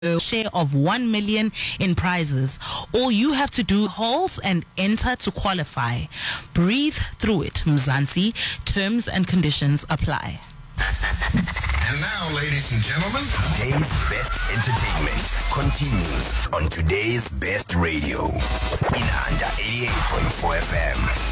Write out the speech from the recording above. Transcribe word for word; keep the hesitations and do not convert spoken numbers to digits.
a share of one million in prizes. All you have to do holes and enter to qualify. Breathe through it, Mzansi. Terms and conditions apply. And now, ladies and gentlemen, today's best entertainment continues on today's best radio in under eighty-eight point four F M.